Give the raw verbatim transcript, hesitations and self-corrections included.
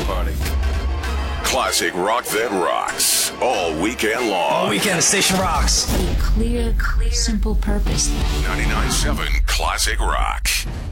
party. Classic rock that rocks all weekend long. All weekend, the station rocks. A clear, clear, simple purpose. ninety-nine point seven Classic Rock.